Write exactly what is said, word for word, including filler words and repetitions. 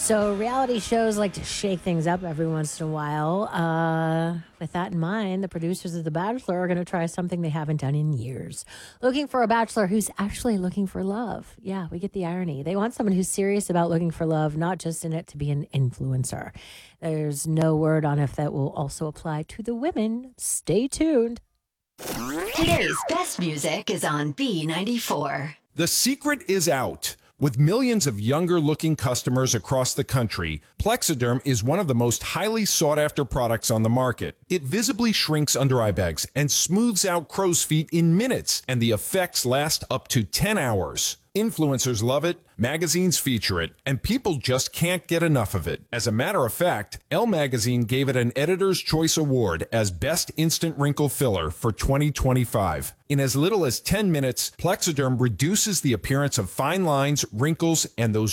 So, reality shows like to shake things up every once in a while. Uh, with that in mind, the producers of The Bachelor are going to try something they haven't done in years. Looking for a bachelor who's actually looking for love. Yeah, we get the irony. They want someone who's serious about looking for love, not just in it to be an influencer. There's no word on if that will also apply to the women. Stay tuned. Today's best music is on B ninety-four. The secret is out. With millions of younger-looking customers across the country, Plexiderm is one of the most highly sought-after products on the market. It visibly shrinks under-eye bags and smooths out crow's feet in minutes, and the effects last up to ten hours. Influencers love it, magazines feature it, and people just can't get enough of it. As a matter of fact, Elle Magazine gave it an Editor's Choice Award as Best Instant Wrinkle Filler for twenty twenty-five. In as little as ten minutes, Plexiderm reduces the appearance of fine lines, wrinkles, and those